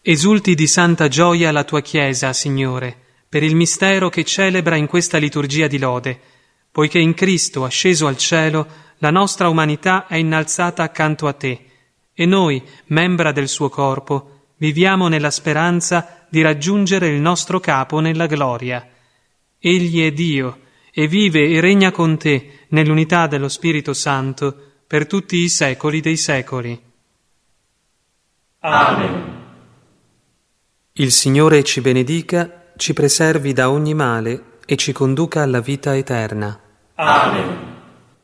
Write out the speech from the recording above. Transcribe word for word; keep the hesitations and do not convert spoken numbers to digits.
Esulti di santa gioia la tua Chiesa, Signore, per il mistero che celebra in questa liturgia di lode, poiché in Cristo, asceso al cielo, la nostra umanità è innalzata accanto a te, e noi, membra del suo corpo, viviamo nella speranza di raggiungere il nostro capo nella gloria. Egli è Dio, e vive e regna con te nell'unità dello Spirito Santo per tutti i secoli dei secoli. Amen. Il Signore ci benedica, ci preservi da ogni male e ci conduca alla vita eterna. Amen.